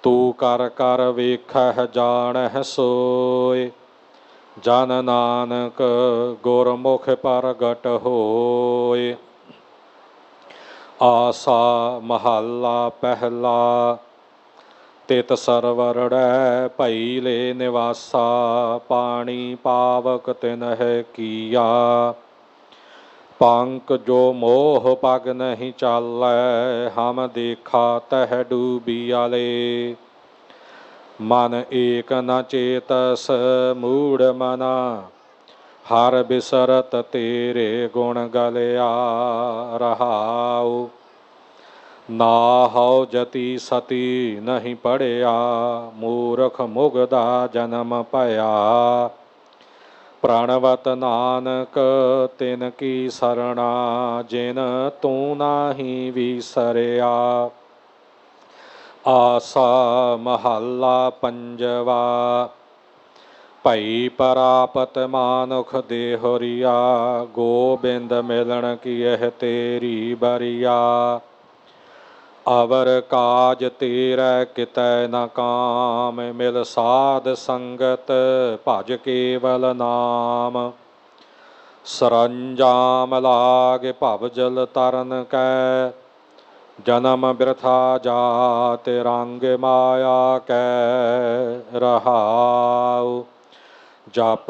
ਤੂੰ ਕਰ ਕਰ ਵੇਖਹਿ ਜਾਣਹਿ ਸੋਇ। ਜਨ ਨਾਨਕ ਗੁਰਮੁਖ ਪ੍ਰਗਟ ਹੋਇ। ਆਸਾ ਮਹੱਲਾ ਪਹਿਲਾ। ਤਿਤ ਸਰਵਰੜੈ ਭਈ ਲੈ ਨਿਵਾਸਾ। ਪਾਣੀ ਪਾਵਕ ਤਿਨਹਿ ਕੀਆ। ਪੰਕ ਜੋ ਮੋਹ ਪਗ ਨਹੀਂ ਚਾਲੈ। ਹਮ ਦੇਖਾ ਤਹਿ ਡੂਬੀਆਲੇ। ਮਨ ਏਕ ਨ ਚੇਤਸ ਮੂੜ ਮਨਾ। ਹਰ ਬਿਸਰਤ ਤੇਰੇ ਗੁਣ ਗਲਿਆ ਰਹਾਉ। ਨਾਹਉ ਜਤੀ ਸਤੀ ਨਹੀਂ ਪੜਿਆ। ਮੂਰਖ ਮੁਗਧਾ ਜਨਮ ਭਇਆ। ਪ੍ਰਣਵਤ ਨਾਨਕ ਤਿਨ ਕੀ ਸਰਣਾ। ਜਿਨ ਤੂੰ ਨਾਹੀ ਵਿਸਰਿਆ। ਆਸਾ ਮਹੱਲਾ ਪੰਜਵਾ। ਭਈ ਪ੍ਰਾਪਤ ਮਾਨੁਖ ਦੇਹੁਰੀਆ। ਗੋਬਿੰਦ ਮਿਲਣ ਕੀ ਇਹ ਤੇਰੀ ਬਰੀਆ। ਅਵਰ ਕਾਜ ਤੇਰੇ ਕਿਤੈ ਨ ਕਾਮ। ਮਿਲ ਸਾਧ ਸੰਗਤ ਭਜ ਕੇਵਲ ਨਾਮ। ਸਰੰਜਾਮ ਲਾਗ ਭਵ ਜਲ ਤਰਨ ਕੈ। ਜਨਮ ਬਿਰਥਾ ਜਾਤ ਰੰਗ ਮਾਇਆ ਕੈ ਰਹਾਉ। ਜਪ